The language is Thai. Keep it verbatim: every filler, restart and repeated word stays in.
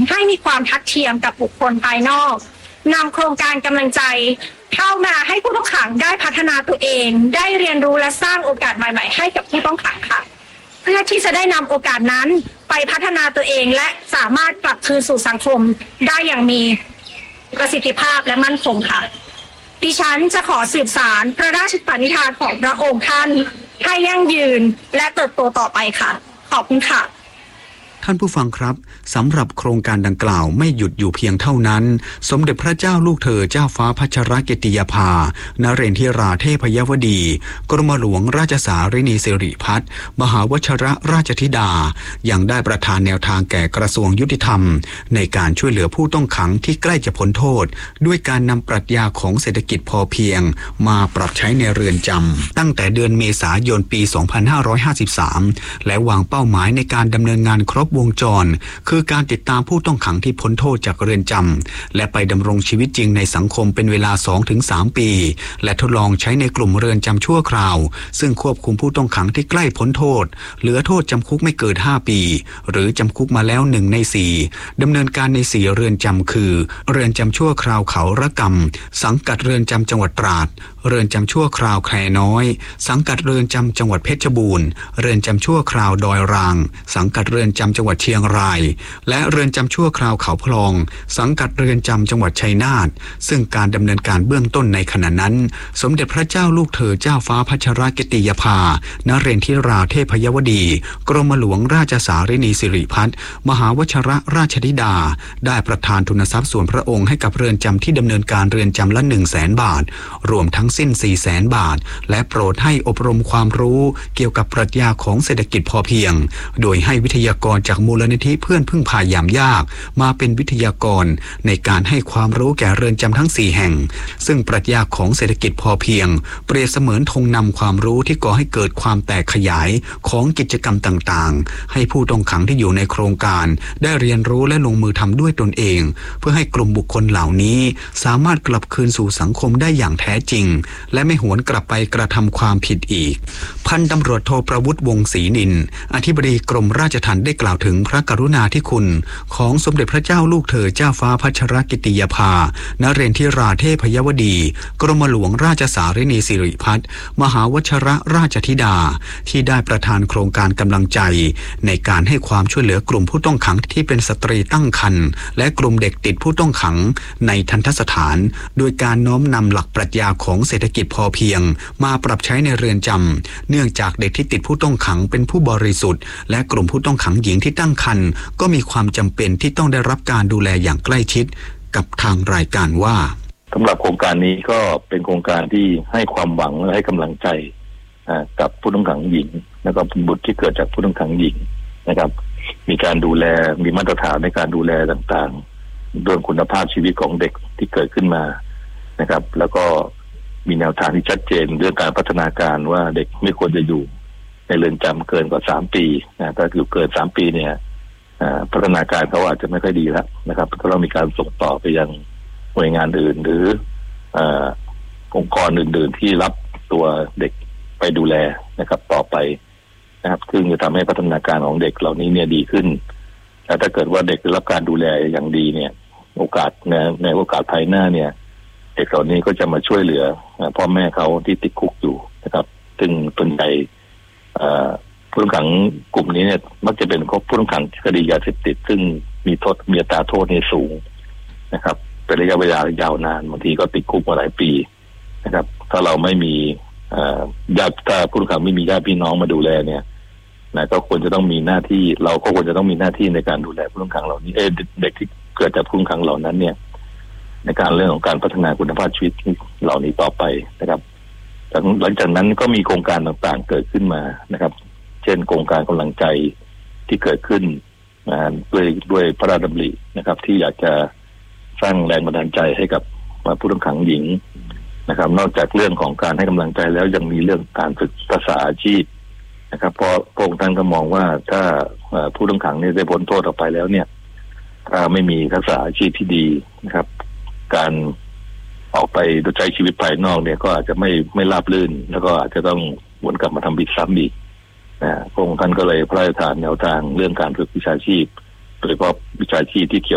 ให้มีความทัดเทียมกับบุคคลภายนอกนำโครงการกำลังใจเข้ามาให้ผู้ต้องขังได้พัฒนาตัวเองได้เรียนรู้และสร้างโอกาสใหม่ๆให้กับผู้ต้องขังค่ะเพื่อที่จะได้นำโอกาสนั้นไปพัฒนาตัวเองและสามารถกลับคืนสู่สังคมได้อย่างมีประสิทธิภาพและมั่นคงค่ะดิฉันจะขอสืบสานพระราชปณิธานของพระองค์ท่านให้ยั่งยืนและเติบโตต่อไปค่ะขอบคุณค่ะท่านผู้ฟังครับสำหรับโครงการดังกล่าวไม่หยุดอยู่เพียงเท่านั้นสมเด็จพระเจ้าลูกเธอเจ้าฟ้าพัชรกิติยาภานเรนทิราเทพยวดีกรมหลวงราชสารินีสิริพัฒน์มหาวชรราชธิดายังได้ประทานแนวทางแก่กระทรวงยุติธรรมในการช่วยเหลือผู้ต้องขังที่ใกล้จะพ้นโทษด้วยการนำปรัชญาของเศรษฐกิจพอเพียงมาปรับใช้ในเรือนจำตั้งแต่เดือนเมษายนปี สองพันห้าร้อยห้าสิบสาม และวางเป้าหมายในการดำเนินงานครบวงจรคือการติดตามผู้ต้องขังที่พ้นโทษจากเรือนจำและไปดำรงชีวิตจริงในสังคมเป็นเวลา สองถึงสาม ปีและทดลองใช้ในกลุ่มเรือนจำชั่วคราวซึ่งควบคุมผู้ต้องขังที่ใกล้พ้นโทษเหลือโทษจำคุกไม่เกินห้าปีหรือจำคุกมาแล้วหนึ่งในสี่ดำเนินการในสี่เรือนจำคือเรือนจำชั่วคราวเขาระกำสังกัดเรือนจำจังหวัดตราดเรือนจำชั่วคราวแคน้อยสังกัดเรือนจำจังหวัดเพชรบูรณ์เรือนจำชั่วคราวดอยรางสังกัดเรือนจำจังหวัดเชียงรายและเรือนจำชั่วคราวเขาพลองสังกัดเรือนจำจังหวัดชัยนาทซึ่งการดำเนินการเบื้องต้นในขณะนั้นสมเด็จพระเจ้าลูกเธอเจ้าฟ้าพัชรกิติยาภานเรนทิราเทพยวดีกรมหลวงราชสารินีสิริพัฒน์มหาวชรราชธิดาได้ประทานทุนทรัพย์ส่วนพระองค์ให้กับเรือนจำที่ดำเนินการเรือนจำละ หนึ่งแสน บาทรวมทั้งสิ้น สี่แสน บาทและโปรดให้อบรมความรู้เกี่ยวกับปรัชญาของเศรษฐกิจพอเพียงโดยให้วิทยากรจากมูลนิธิเพื่อนพึ่งพายามยากมาเป็นวิทยากรในการให้ความรู้แก่เรือนจำทั้งสี่แห่งซึ่งปรัชญาของเศรษฐกิจพอเพียงเปรียบเสมือนธงนำความรู้ที่ก่อให้เกิดความแตกขยายของกิจกรรมต่างๆให้ผู้ต้องขังที่อยู่ในโครงการได้เรียนรู้และลงมือทำด้วยตนเองเพื่อให้กลุ่มบุคคลเหล่านี้สามารถกลับคืนสู่สังคมได้อย่างแท้จริงและไม่หวนกลับไปกระทำความผิดอีกพันตำรวจโทประวุฒิวงศ์ศรีนินอธิบดีกรมราชทัณฑ์ได้กล่าวถึงพระกรุณาธิคุณของสมเด็จพระเจ้าลูกเธอเจ้าฟ้าพัชรกิติยาภานเรนทิราเทพยวดีกรมหลวงราชสารินีสิริพัฒน์มหาวชรราชธิดาที่ได้ประทานโครงการกำลังใจในการให้ความช่วยเหลือกลุ่มผู้ต้องขังที่เป็นสตรีตั้งครรภ์และกลุ่มเด็กติดผู้ต้องขังในทัณฑสถานโดยการน้อมนำหลักปรัชญาของเศรษฐกิจพอเพียงมาปรับใช้ในเรือนจำเนื่องจากเด็กที่ติดผู้ต้องขังเป็นผู้บริสุทธิ์และกลุ่มผู้ต้องขังหญิงที่ตั้งครรภ์ก็มีความจำเป็นที่ต้องได้รับการดูแลอย่างใกล้ชิดกับทางรายการว่าสำหรับโครงการนี้ก็เป็นโครงการที่ให้ความหวังและให้กำลังใจกับผู้ต้องขังหญิงและก็บุตรที่เกิดจากผู้ต้องขังหญิงนะครับมีการดูแลมีมาตรฐานในการดูแลต่างๆเรื่องคุณภาพชีวิตของเด็กที่เกิดขึ้นมานะครับแล้วก็มีแนวทางที่ชัดเจนเรื่องการพัฒนาการว่าเด็กไม่ควรจะอยู่ในเรือนจำเกินกว่าสามปีนะถ้าอยู่เกินสามปีเนี่ยพัฒนาการเขาอาจจะไม่ค่อยดีแล้วนะครับก็ต้องมีการส่งต่อไปยังหน่วยงานอื่นหรือองค์กรอื่นๆที่รับตัวเด็กไปดูแลนะครับต่อไปนะครับซึ่งจะทำให้พัฒนาการของเด็กเหล่านี้เนี่ยดีขึ้นและถ้าเกิดว่าเด็กได้รับการดูแลอย่างดีเนี่ยโอกาสในในโอกาสภายหน้าเนี่ยเด็กเหล่านี้ก็จะมาช่วยเหลือพ่อแม่เขาที่ติดคุกอยู่นะครับซึ่งส่วนใหญ่ผู้ต้องขังกลุ่มนี้เนี่ยมักจะเป็นผู้ต้องขังคดียาเสพติดซึ่งมีโทษมีอัตราโทษนี่สูงนะครับเป็นระยะเวลายาวนานบางทีก็ติดคุกมาหลายปีนะครับถ้าเราไม่มีญาติถ้าผู้ต้องขังไม่มีญาติพี่น้องมาดูแลเนี่ยนะก็ควรจะต้องมีหน้าที่เราก็ควรจะต้องมีหน้าที่ในการดูแลผู้ต้องขังเหล่านี้เอเด็กที่เกิดจากผู้ต้องขังเหล่านั้นเนี่ยในการเรื่องของการพัฒนาคุณภาพชีวิตเหล่านี้ต่อไปนะครับหลังจากนั้นก็มีโครงการต่างๆเกิดขึ้นมานะครับเช่นโครงการกำลังใจที่เกิดขึ้นด้วยด้วยพระราชดำรินะครับที่อยากจะสร้างแรงบันดาลใจให้กับผู้ต้องขังหญิงนะครับนอกจากเรื่องของการให้กำลังใจแล้วยังมีเรื่องการฝึกภาษาอาชีพนะครับเพราะพระองค์ท่านก็มองว่าถ้าผู้ต้องขังนี่ได้พ้นโทษออกไปแล้วเนี่ยถ้าไม่มีทักษะอาชีพที่ดีนะครับการออกไปใช้ชีวิตภายนอกเนี่ยก็อาจจะไม่ไม่ราบรื่นแล้วก็อาจจะต้องวนกลับมาทำผิดซ้ำอีกนะพระองค์ท่านก็เลยพระราชทานแนวทางเรื่องการฝึกวิชาชีพโดยเฉพาะวิชาชีพที่เกี่ยว